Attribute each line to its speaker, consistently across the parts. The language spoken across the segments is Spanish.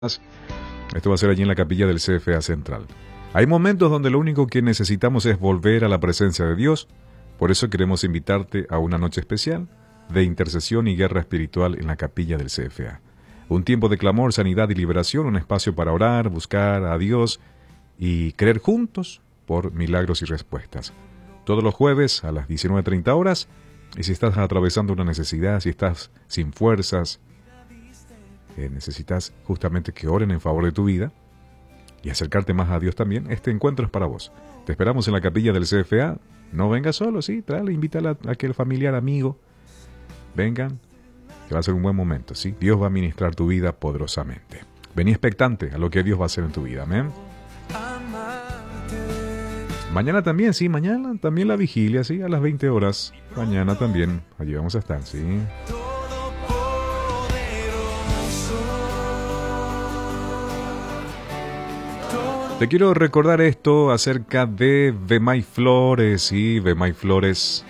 Speaker 1: Esto va a ser allí en la capilla del CFA Central. Hay momentos donde lo único que necesitamos es volver a la presencia de Dios. Por eso queremos invitarte a una noche especial de intercesión y guerra espiritual en la capilla del CFA. Un tiempo de clamor, sanidad y liberación, un espacio para orar, buscar a Dios y creer juntos por milagros y respuestas. Todos los jueves a las 19:30 horas. Y si estás atravesando una necesidad, si estás sin fuerzas, necesitas justamente que oren en favor de tu vida y acercarte más a Dios también, este encuentro es para vos. Te esperamos en la capilla del CFA. No vengas solo, sí, tráele, invítale a aquel familiar, amigo. Vengan, que va a ser un buen momento, sí. Dios va a ministrar tu vida poderosamente. Vení expectante a lo que Dios va a hacer en tu vida, amén. Mañana también, sí, mañana también la vigilia, sí, a las 20 horas. Mañana también, allí vamos a estar, sí. Te quiero recordar esto acerca de Vemay Flores, sí, Vemay Flores.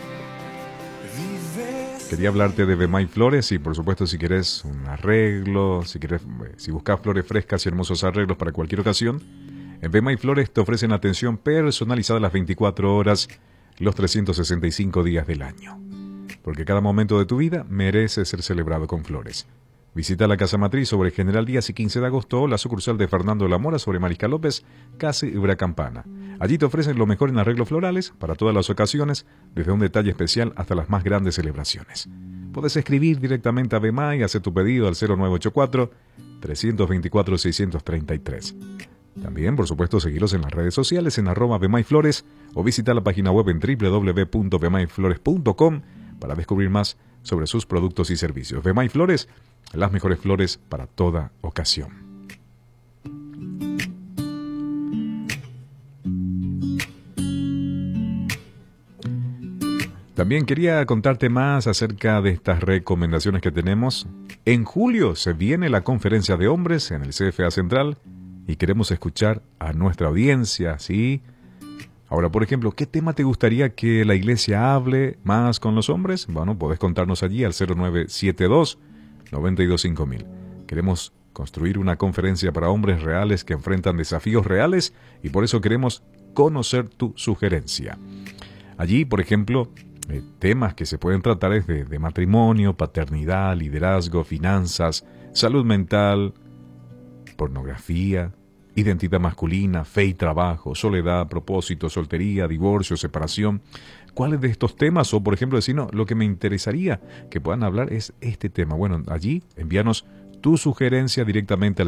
Speaker 1: Quería hablarte de Vemay Flores y por supuesto si quieres un arreglo, si buscas flores frescas y hermosos arreglos para cualquier ocasión, en Vemay Flores te ofrecen atención personalizada las 24 horas, los 365 días del año. Porque cada momento de tu vida merece ser celebrado con flores. Visita la Casa Matriz sobre General Díaz y 15 de agosto o la sucursal de Fernando de la Mora sobre Mariscal López, casi Ibracampana. Allí te ofrecen lo mejor en arreglos florales para todas las ocasiones, desde un detalle especial hasta las más grandes celebraciones. Puedes escribir directamente a Vemay y hacer tu pedido al 0984-324-633. También, por supuesto, seguirlos en las redes sociales en @VemayFlores o visita la página web en www.vemayflores.com para descubrir más sobre sus productos y servicios. Vemay Flores, las mejores flores para toda ocasión. También quería contarte más acerca de estas recomendaciones que tenemos. En julio se viene la conferencia de hombres en el CFA Central y queremos escuchar a nuestra audiencia, ¿sí? Ahora, por ejemplo, ¿qué tema te gustaría que la iglesia hable más con los hombres? Bueno, podés contarnos allí al 0972-925000. Queremos construir una conferencia para hombres reales que enfrentan desafíos reales y por eso queremos conocer tu sugerencia. Allí, por ejemplo, temas que se pueden tratar es de matrimonio, paternidad, liderazgo, finanzas, salud mental, pornografía, identidad masculina, fe y trabajo, soledad, propósito, soltería, divorcio, separación. ¿Cuáles de estos temas? O, por ejemplo, decir, no, lo que me interesaría que puedan hablar es este tema. Bueno, allí envíanos tu sugerencia directamente al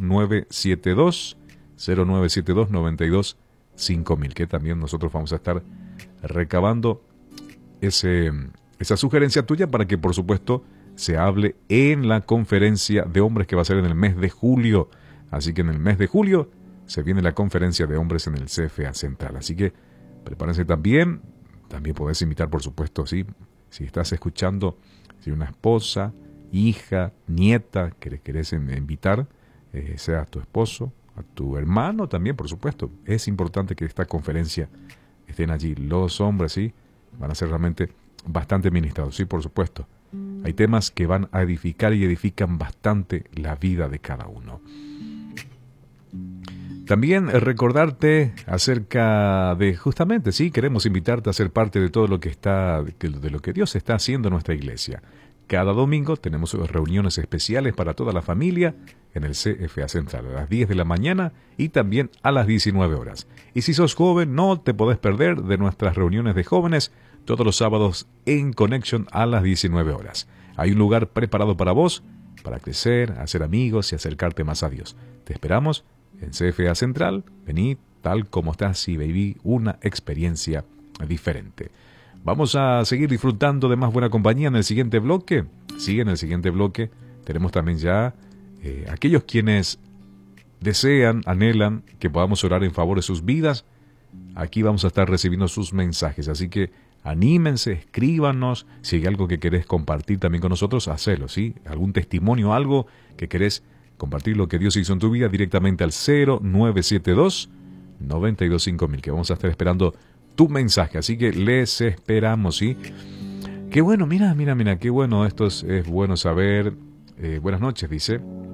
Speaker 1: 0972-925000, que también nosotros vamos a estar recabando esa sugerencia tuya para que, por supuesto, se hable en la conferencia de hombres que va a ser en el mes de julio. Así que en el mes de julio se viene la conferencia de hombres en el CFA Central. Así que prepárense también. También podés invitar, por supuesto, ¿sí? Si estás escuchando, si una esposa, hija, nieta que querés invitar, sea a tu esposo, a tu hermano también, por supuesto. Es importante que esta conferencia estén allí. Los hombres, ¿sí? Van a ser realmente bastante ministrados, sí, por supuesto. Hay temas que van a edificar y edifican bastante la vida de cada uno. También recordarte acerca de, justamente, sí, queremos invitarte a ser parte de todo lo que de lo que Dios está haciendo en nuestra iglesia. Cada domingo tenemos reuniones especiales para toda la familia en el CFA Central a las 10 de la mañana y también a las 19 horas. Y si sos joven, no te podés perder de nuestras reuniones de jóvenes todos los sábados en Connection a las 19 horas. Hay un lugar preparado para vos, para crecer, hacer amigos y acercarte más a Dios. Te esperamos en CFA Central. Vení tal como estás y viví una experiencia diferente. Vamos a seguir disfrutando de más buena compañía en el siguiente bloque. Sí, en el siguiente bloque tenemos también ya aquellos quienes desean, anhelan que podamos orar en favor de sus vidas. Aquí vamos a estar recibiendo sus mensajes, así que anímense, escríbanos. Si hay algo que querés compartir también con nosotros, hacelo, ¿sí? Algún testimonio, algo que querés compartir lo que Dios hizo en tu vida directamente al 0972-925000, que vamos a estar esperando tu mensaje. Así que les esperamos, ¿sí? Qué bueno, mira, qué bueno, esto es bueno saber. Buenas noches, dice.